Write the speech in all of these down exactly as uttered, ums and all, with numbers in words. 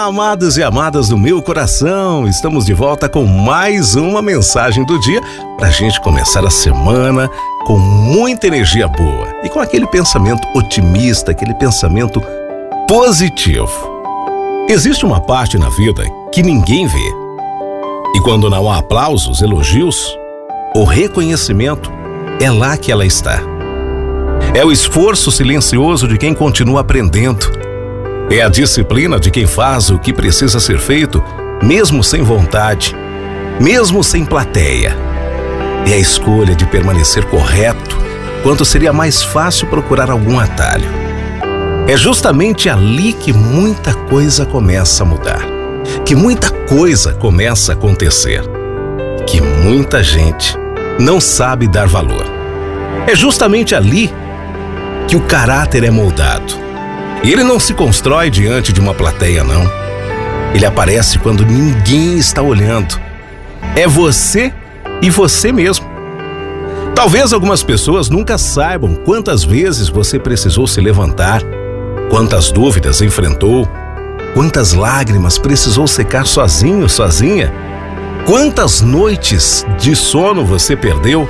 amados e amadas do meu coração, estamos de volta com mais uma mensagem do dia pra gente começar a semana com muita energia boa e com aquele pensamento otimista, aquele pensamento positivo. Existe uma parte na vida que ninguém vê e quando não há aplausos, elogios ou reconhecimento, é lá que ela está. É o esforço silencioso de quem continua aprendendo. É a disciplina de quem faz o que precisa ser feito, mesmo sem vontade, mesmo sem plateia. É a escolha de permanecer correto, quando seria mais fácil procurar algum atalho. É justamente ali que muita coisa começa a mudar, que muita coisa começa a acontecer, que muita gente não sabe dar valor. É justamente ali que o caráter é moldado. E ele não se constrói diante de uma plateia, não. Ele aparece quando ninguém está olhando. É você e você mesmo. Talvez algumas pessoas nunca saibam quantas vezes você precisou se levantar, quantas dúvidas enfrentou, quantas lágrimas precisou secar sozinho, sozinha, quantas noites de sono você perdeu.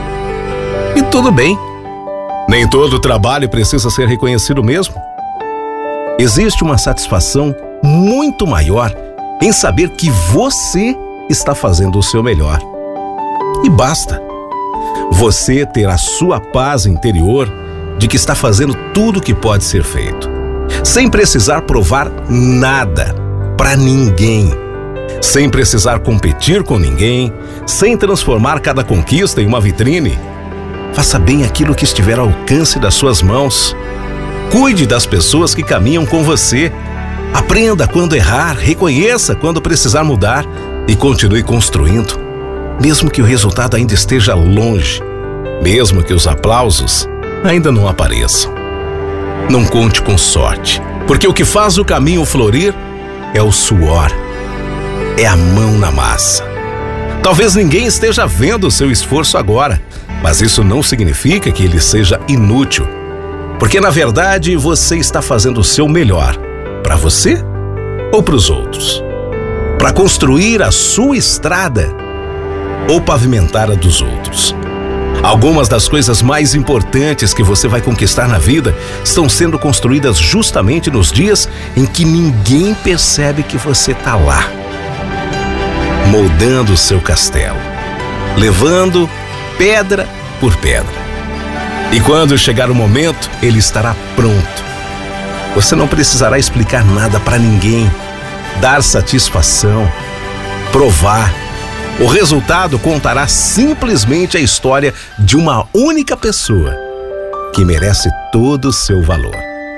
E tudo bem. Nem todo trabalho precisa ser reconhecido mesmo. Existe uma satisfação muito maior em saber que você está fazendo o seu melhor. E basta. Você ter a sua paz interior de que está fazendo tudo o que pode ser feito, sem precisar provar nada para ninguém, sem precisar competir com ninguém, sem transformar cada conquista em uma vitrine. Faça bem aquilo que estiver ao alcance das suas mãos. Cuide das pessoas que caminham com você. Aprenda quando errar, reconheça quando precisar mudar e continue construindo, mesmo que o resultado ainda esteja longe, mesmo que os aplausos ainda não apareçam. Não conte com sorte, porque o que faz o caminho florir é o suor, é a mão na massa. Talvez ninguém esteja vendo o seu esforço agora, mas isso não significa que ele seja inútil. Porque, na verdade, você está fazendo o seu melhor para você ou para os outros? Para construir a sua estrada ou pavimentar a dos outros? Algumas das coisas mais importantes que você vai conquistar na vida estão sendo construídas justamente nos dias em que ninguém percebe que você está lá, moldando o seu castelo, levando pedra por pedra. E quando chegar o momento, ele estará pronto. Você não precisará explicar nada para ninguém, dar satisfação, provar. O resultado contará simplesmente a história de uma única pessoa que merece todo o seu valor.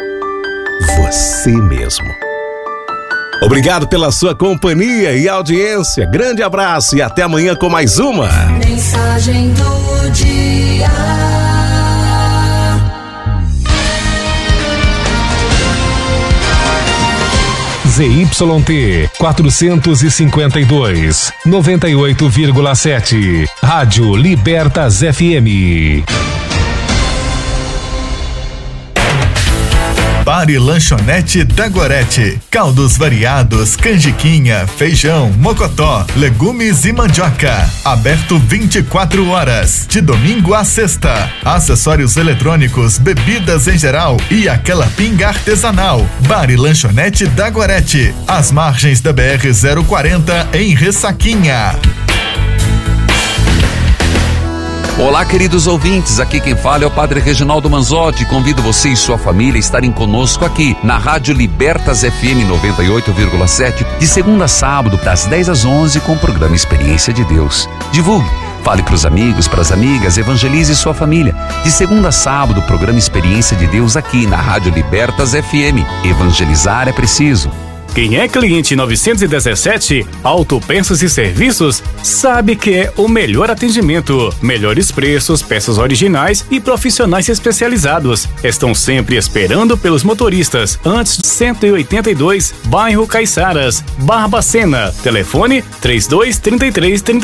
Você mesmo. Obrigado pela sua companhia e audiência. Grande abraço e até amanhã com mais uma Mensagem do Dia. Z Y T quatrocentos e cinquenta e dois, noventa e oito vírgula sete. Rádio Libertas F M. Bar e Lanchonete da Gorete. Caldos variados, canjiquinha, feijão, mocotó, legumes e mandioca. Aberto vinte e quatro horas, de domingo a sexta. Acessórios eletrônicos, bebidas em geral e aquela pinga artesanal. Bar e Lanchonete da Gorete. Às margens da B R zero quarenta em Ressaquinha. Olá, queridos ouvintes, aqui quem fala é o Padre Reginaldo Manzotti. Convido você e sua família a estarem conosco aqui na Rádio Libertas F M noventa e oito vírgula sete, de segunda a sábado, das dez às onze, com o programa Experiência de Deus. Divulgue, fale para os amigos, para as amigas, evangelize sua família. De segunda a sábado, o programa Experiência de Deus aqui na Rádio Libertas F M. Evangelizar é preciso. Quem é cliente novecentos e dezessete, Autopeças e Serviços, sabe que é o melhor atendimento, melhores preços, peças originais e profissionais especializados. Estão sempre esperando pelos motoristas. Antes de cento e oitenta e dois, bairro Caiçaras, Barbacena. Telefone três dois três três, trinta